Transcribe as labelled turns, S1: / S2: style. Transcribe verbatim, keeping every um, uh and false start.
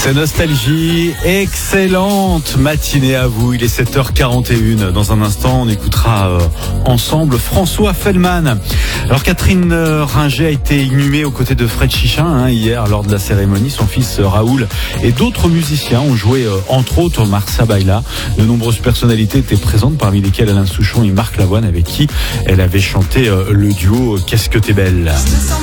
S1: C'est Nostalgie, excellente matinée à vous, il est sept heures quarante et une. Dans un instant, on écoutera euh, ensemble François Fellman. Alors Catherine euh, Ringer a été inhumée aux côtés de Fred Chichin hein, hier lors de la cérémonie. Son fils euh, Raoul et d'autres musiciens ont joué euh, entre autres Marsa Baila. De nombreuses personnalités étaient présentes, parmi lesquelles Alain Souchon et Marc Lavoine, avec qui elle avait chanté euh, le duo Qu'est-ce que t'es belle.